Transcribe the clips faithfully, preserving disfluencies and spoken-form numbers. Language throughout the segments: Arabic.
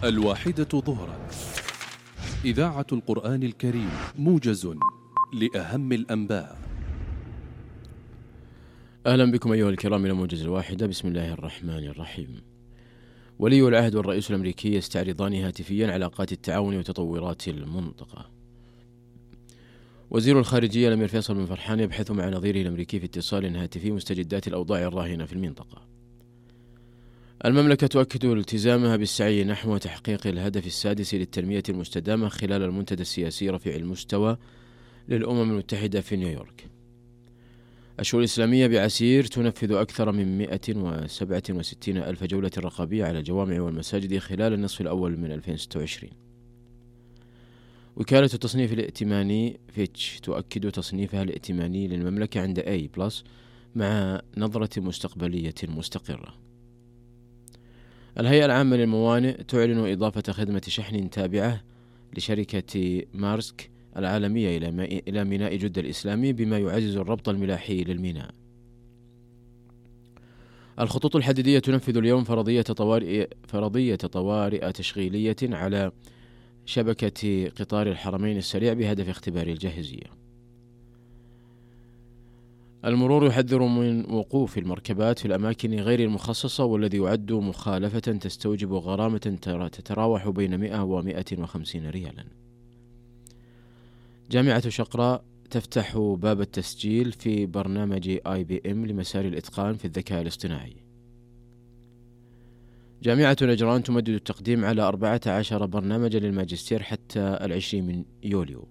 الواحدة ظهرا، إذاعة القرآن الكريم، موجز لأهم الأنباء. أهلا بكم أيها الكرام إلى موجز الواحدة. بسم الله الرحمن الرحيم. ولي العهد والرئيس الأمريكي يستعرضان هاتفيا علاقات التعاون وتطورات المنطقة. وزير الخارجية الأمير فيصل بن فرحان يبحث مع نظيره الأمريكي في اتصال هاتفي مستجدات الأوضاع الراهنة في المنطقة. المملكة تؤكد التزامها بالسعي نحو تحقيق الهدف السادس للتنمية المستدامة خلال المنتدى السياسي رفيع المستوى للأمم المتحدة في نيويورك. الشؤون الإسلامية بعسير تنفذ أكثر من مئة وسبعة وستين ألف جولة رقابية على الجوامع والمساجد خلال النصف الأول من ألفين وستة وعشرين. وكالة التصنيف الائتماني فيتش تؤكد تصنيفها الائتماني للمملكة عند A بلس مع نظرة مستقبلية مستقرة. الهيئة العامة للموانئ تعلن إضافة خدمة شحن تابعة لشركة مارسك العالمية إلى ميناء جدة الإسلامي بما يعزز الربط الملاحي للميناء. الخطوط الحديدية تنفذ اليوم فرضية طوارئ فرضية طوارئ تشغيلية على شبكة قطار الحرمين السريع بهدف اختبار الجاهزية. المرور يحذر من وقوف المركبات في الأماكن غير المخصصة، والذي يعد مخالفة تستوجب غرامة تتراوح بين مئة ومئة وخمسين ريالا. جامعة شقراء تفتح باب التسجيل في برنامج آي بي إم لمسار الإتقان في الذكاء الاصطناعي. جامعة نجران تمدد التقديم على أربعة عشر برنامجا للماجستير حتى العشرين من يوليو.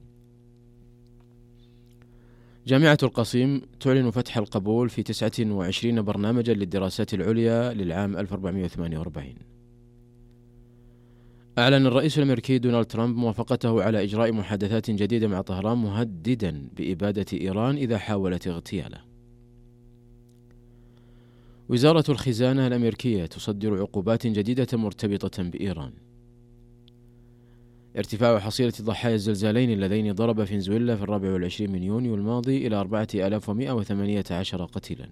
جامعة القصيم تعلن فتح القبول في تسعة وعشرين برنامجا للدراسات العليا للعام ألف وأربعمئة وثمانية وأربعين. أعلن الرئيس الأمريكي دونالد ترامب موافقته على إجراء محادثات جديدة مع طهران، مهددا بإبادة إيران إذا حاولت اغتياله. وزارة الخزانة الأمريكية تصدر عقوبات جديدة مرتبطة بإيران. ارتفاع حصيلة ضحايا الزلزالين اللذين ضرب فنزويلا في الرابع والعشرين من يونيو الماضي إلى أربعة آلاف ومئة وثمانية عشر قتيلا.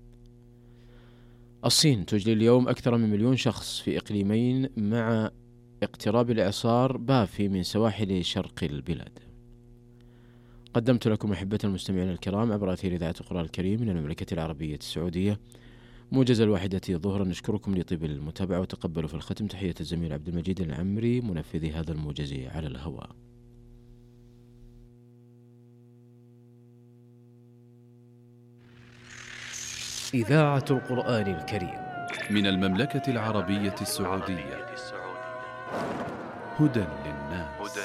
الصين تجلي اليوم أكثر من مليون شخص في إقليمين مع اقتراب الإعصار بافي من سواحل شرق البلاد. قدمت لكم أحبة المستمعين الكرام عبر أثير إذاعة القرآن الكريم من المملكة العربية السعودية موجز الواحدة ظهرا. نشكركم لطيب المتابعة، وتقبلوا في الختم تحية الزميل عبد المجيد العمري منفذ هذا الموجز على الهواء. إذاعة القرآن الكريم من المملكة العربية السعودية، هدى للناس.